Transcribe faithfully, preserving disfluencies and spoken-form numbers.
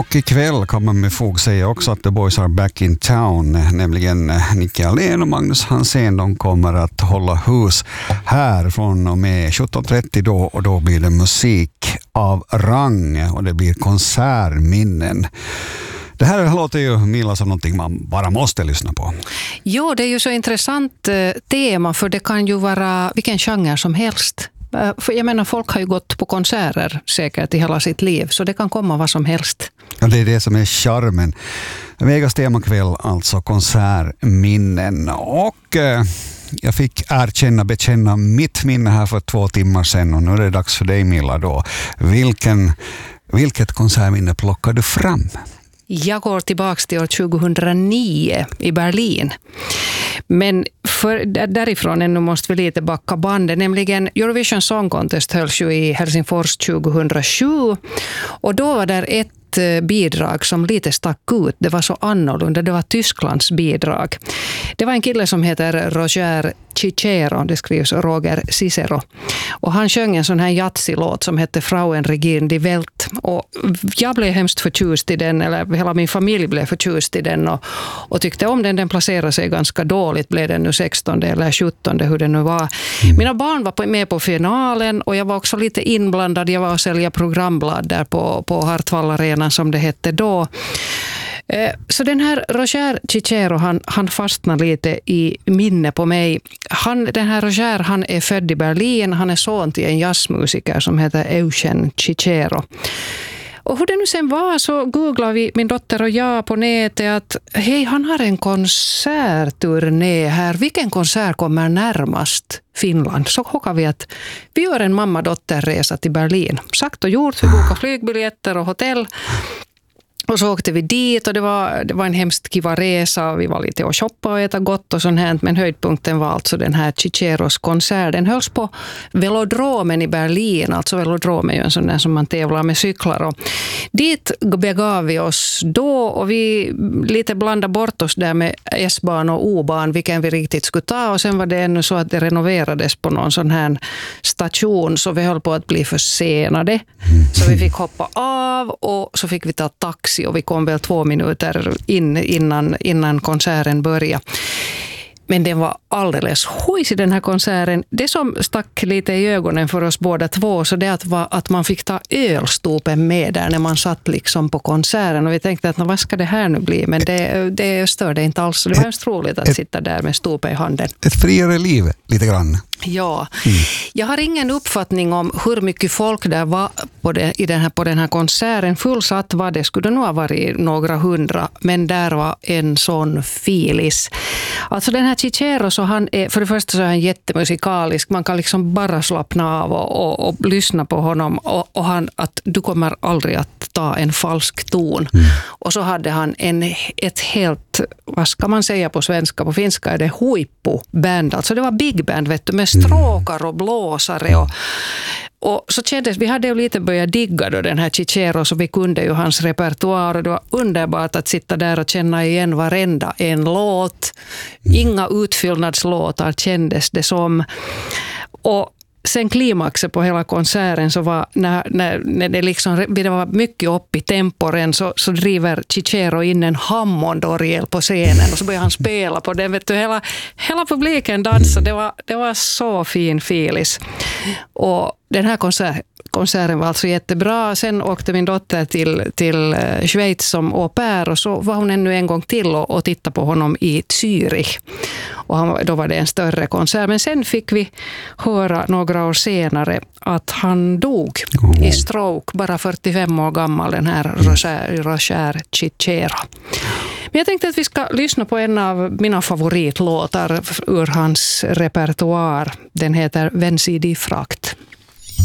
Och ikväll kan man med fog säga också att The Boys are back in town, nämligen Nicke Alén och Magnus Hansén. De kommer att hålla hus här från och med sjutton trettio då, och då blir det musik av rang och det blir konsertminnen. Det här låter ju, Milla, som någonting man bara måste lyssna på. Jo, det är ju så intressant eh, tema, för det kan ju vara vilken genre som helst. Eh, för jag menar, folk har ju gått på konserter säkert i hela sitt liv, så det kan komma vad som helst. Ja, det är det som är charmen. Vegas temakväll, alltså konsertminnen. Och eh, jag fick erkänna, bekänna mitt minne här för två timmar sedan, och nu är det dags för dig, Milla, då. Vilken, vilket konsertminne plockar du fram? Jag går tillbaka till år tjugohundranio i Berlin. Men för, därifrån ännu måste vi lite backa bandet. Nämligen Eurovision Song Contest hölls ju i Helsingfors tjugohundrasju. Och då var där ett bidrag som lite stack ut. Det var så annorlunda. Det var Tysklands bidrag. Det var en kille som heter Roger Cicero. Det skrivs Roger Cicero. Och han sjöng en sån här jazzy-låt som hette Frauen regieren die Welt. Och jag blev hemskt förtjust i den, eller hela min familj blev förtjust i den och, och tyckte om den. Den placerade sig ganska dåligt. Blev den nu sextonde eller sjuttonde, hur det nu var. Mm. Mina barn var med på finalen och jag var också lite inblandad. Jag var och sälja programblad där på, på Hartwall-arenan som det hette då. Så den här Roger Cicero, han, han fastnade lite i minne på mig. Han, den här Roger, han är född i Berlin. Han är son till en jazzmusiker som heter Eugen Cicero. Och hur det nu sen var så googlade vi, min dotter och jag, på nätet att hej, han har en konsertturné här. Vilken konsert kommer närmast Finland? Så hockade vi att vi gör en mamma-dotter-resa till Berlin. Sagt och gjort, vi bokade flygbiljetter och hotell. Och så åkte vi dit och det var, det var en hemskt kiva resa. Vi var lite och shoppade och äta gott och sånt här. Men höjdpunkten var alltså den här Ciceros konsert. Den hölls på Velodromen i Berlin. Alltså Velodromen är ju en sån där som man tävlar med cyklar. Och dit begav vi oss då och vi lite blandade bort oss där med S-ban och O-ban. Vilken vi riktigt skulle ta. Och sen var det ännu så att det renoverades på någon sån här station. Så vi höll på att bli försenade. Så vi fick hoppa av och så fick vi ta taxi. Och vi kom väl två minuter in innan, innan konserten började. Men den var alldeles hojs i den här konserten. Det som stack lite i ögonen för oss båda två, så det var att man fick ta ölstopen med där när man satt liksom på konserten. Och vi tänkte att vad ska det här nu bli? Men det, det störde inte alls. Det var just roligt att ett, sitta där med stopen i handen. Ett friare liv lite grann. Ja, mm. Jag har ingen uppfattning om hur mycket folk där var på, det, i den, här, på den här konserten. Fullsatt var det, skulle nog ha varit några hundra, men där var en sån filis. Alltså den här Cicero, så han är, för det första så är han jättemusikalisk. Man kan liksom bara slappna av och, och, och lyssna på honom. Och, och han, att du kommer aldrig att ta en falsk ton. Mm. Och så hade han en, ett helt, vad ska man säga på svenska, på finska är det huippuband. Alltså det var big band, vet du, med stråkar och blåsare och Och så kändes, vi hade ju lite börjat digga då den här Cicero, så vi kunde ju hans repertoar och det var underbart att sitta där och känna igen varenda en låt. Inga utfyllnadslåtar kändes det som. Och sen klimaxet på hela konserten så var när, när, när det, liksom, det var mycket upp i temporen så, så driver Cicero in en Hammond-orgel på scenen och så börjar han spela på den. Vet du, hela, hela publiken dansade. Det var, det var så fin filis. Och den här konsert, konserten var alltså jättebra. Sen åkte min dotter till, till Schweiz som au pair och så var hon ännu en gång till och, och tittade på honom i Zürich. Och han, då var det en större konsert. Men sen fick vi höra några år senare att han dog oh. i stroke, bara fyrtiofem år gammal, den här Roger, Roger Cicero. Men jag tänkte att vi ska lyssna på en av mina favoritlåtar ur hans repertoar. Den heter Wenn sie die fragt.